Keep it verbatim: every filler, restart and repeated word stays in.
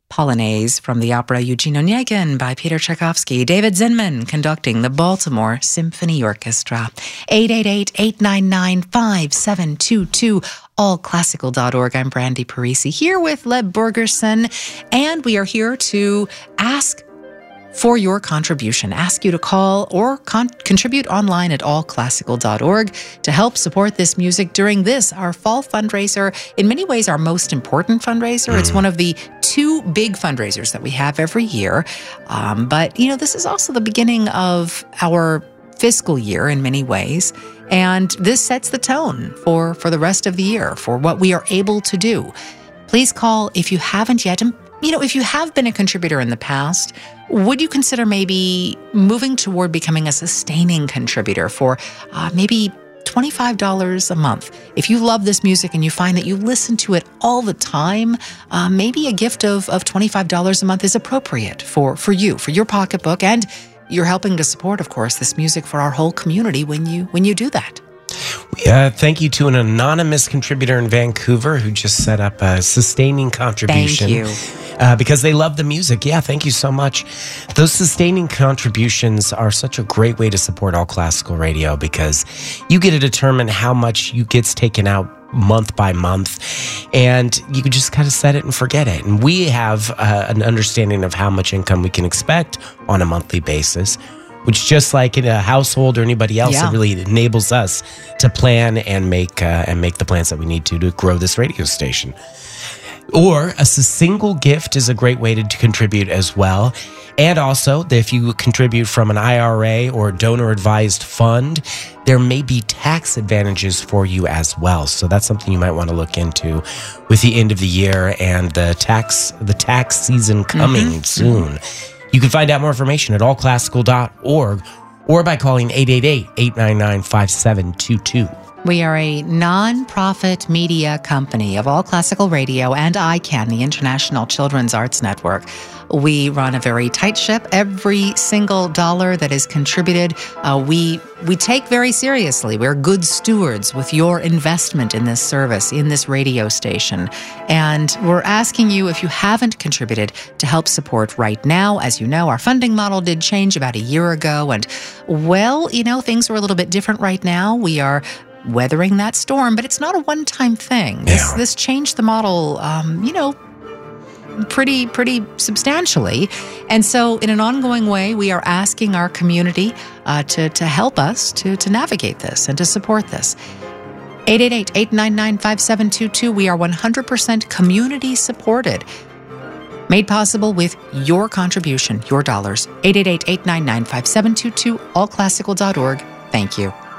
Polonaise from the opera Eugene Onegin by Peter Tchaikovsky. David Zinman conducting the Baltimore Symphony Orchestra. eight eight eight, eight nine nine, five seven two two, all classical dot org. I'm Brandy Parisi here with Leb Borgerson, and we are here to ask for your contribution. Ask you to call or con- contribute online at all classical dot org to help support this music during this, our fall fundraiser. In many ways, our most important fundraiser. Mm. It's one of the two big fundraisers that we have every year. Um, but, you know, this is also the beginning of our fiscal year in many ways. And this sets the tone for, for the rest of the year, for what we are able to do. Please call if you haven't yet. And, you know, if you have been a contributor in the past, would you consider maybe moving toward becoming a sustaining contributor for uh, maybe twenty-five dollars a month? If you love this music and you find that you listen to it all the time, uh, maybe a gift of, of twenty-five dollars a month is appropriate for, for you, for your pocketbook, and you're helping to support, of course, this music for our whole community when you when you do that. Uh, thank you to an anonymous contributor in Vancouver who just set up a sustaining contribution. Thank you. Uh, because they love the music. Yeah, thank you so much. Those sustaining contributions are such a great way to support All Classical Radio because you get to determine how much you gets taken out month by month, and you can just kind of set it and forget it. And we have uh, an understanding of how much income we can expect on a monthly basis, which just like in a household or anybody else, yeah. it really enables us to plan and make uh, and make the plans that we need to to grow this radio station. Or a single gift is a great way to, to contribute as well. And also, if you contribute from an I R A or donor-advised fund, there may be tax advantages for you as well. So that's something you might want to look into with the end of the year and the tax the tax season coming mm-hmm. soon. You can find out more information at all classical dot org or by calling eight eight eight, eight nine nine, five seven two two. We are a non-profit media company of All Classical Radio and I CAN, the International Children's Arts Network. We run a very tight ship. Every single dollar that is contributed, uh, we we take very seriously. We're good stewards with your investment in this service, in this radio station. And we're asking you, if you haven't contributed, to help support right now. As you know, our funding model did change about a year ago. And, well, you know, things are a little bit different right now. We are weathering that storm, but it's not a one-time thing. This, yeah. this changed the model, um, you know, pretty, pretty substantially. And so in an ongoing way, we are asking our community uh, to, to help us to, to navigate this and to support this. eight eight eight, eight nine nine, five seven two two. We are one hundred percent community supported. Made possible with your contribution, your dollars. eight eight eight, eight nine nine, five seven two two, all classical dot org. Thank you.